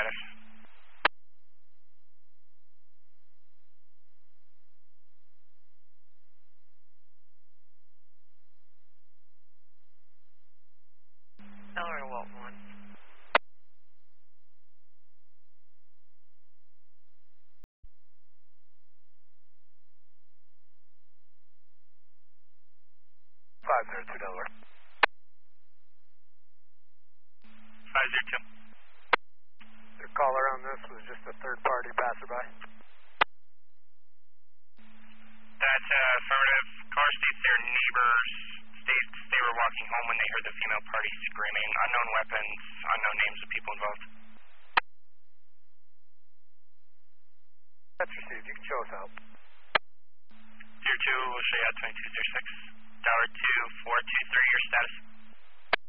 status. Delaware Walton 1. Two Delaware. 502. The caller on this was just a third-party passerby. That's affirmative. Car states their neighbors states they were walking home when they heard the female party screaming. Unknown weapons, unknown names of people involved. That's received. You can show us out. Tier 2, we'll show you out 2206. Tower 2, 423, your status.